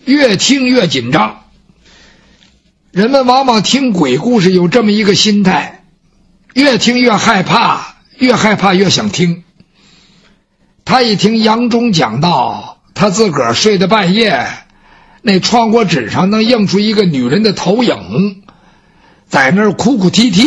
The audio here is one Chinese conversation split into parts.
越听越紧张。人们往往听鬼故事有这么一个心态，越听越害怕，越害怕越想听。他一听杨忠讲到他自个儿睡的半夜，那窗户纸上能映出一个女人的头影，在那儿哭哭啼啼，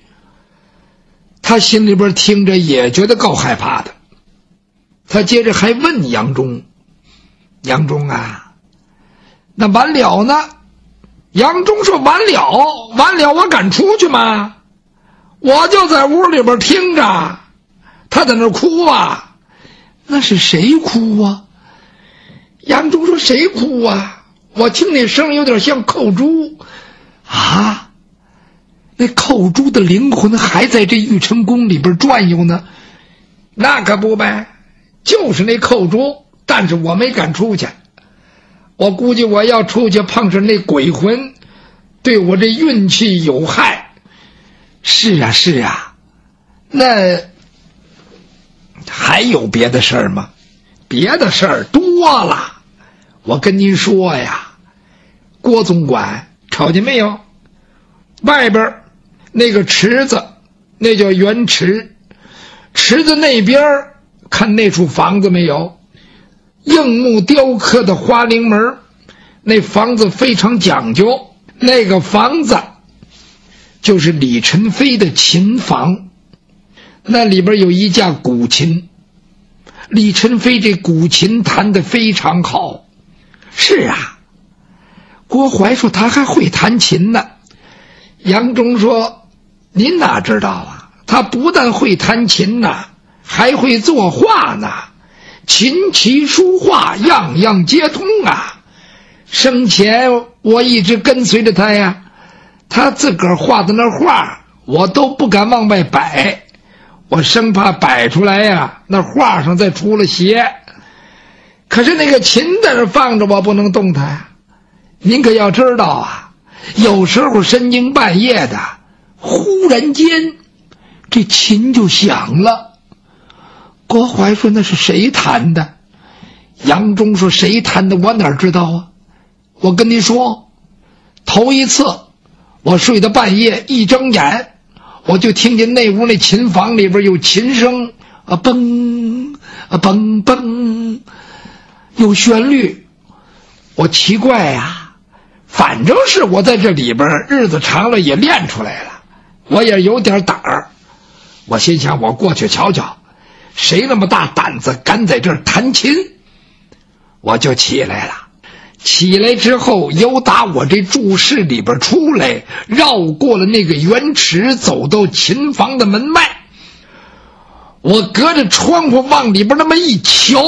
他心里边听着也觉得够害怕的。他接着还问杨忠：杨忠啊，那完了呢？杨忠说：完了我敢出去吗？我就在屋里边听着，他在那儿哭啊。那是谁哭啊？杨忠说：谁哭啊？我听那声有点像寇珠啊。那寇珠的灵魂还在这玉成宫里边转悠呢。那可不呗，就是那寇珠，但是我没敢出去。我估计我要出去碰上那鬼魂，对我这运气有害。是啊，那还有别的事儿吗？别的事儿多了。我跟您说呀，郭总管瞅见没有？外边那个池子，那叫圆池。池子那边看那处房子没有？硬木雕刻的花棂门，那房子非常讲究。那个房子就是李宸飞的琴房，那里边有一架古琴，李宸飞这古琴弹得非常好。是啊，郭槐说他还会弹琴呢。杨忠说：您哪知道啊，他不但会弹琴呢，还会作画呢，琴棋书画样样皆通啊。生前我一直跟随着他呀，他自个儿画的那画我都不敢往外摆，我生怕摆出来呀，那画上再出了邪。可是那个琴在那放着，我不能动它呀。您可要知道啊，有时候深更半夜的，忽然间这琴就响了。郭槐说：那是谁弹的？杨忠说：谁弹的我哪知道啊。我跟您说，头一次我睡到半夜，一睁眼我就听见那屋那琴房里边有琴声啊，嘣啊嘣嘣，有旋律。我奇怪呀，反正是我在这里边日子长了也练出来了，我也有点胆儿。我心想，我过去瞧瞧，谁那么大胆子敢在这儿弹琴？我就起来了。起来之后，由打我这住室里边出来，绕过了那个圆池，走到琴房的门外。我隔着窗户往里边那么一瞧，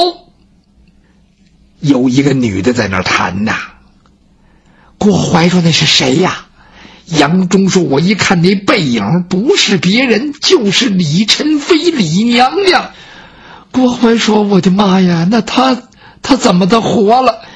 有一个女的在那儿弹呐。郭槐说：那是谁呀？杨忠说：我一看那背影，不是别人，就是李宸飞李娘娘。郭槐说：我的妈呀，那他怎么的活了？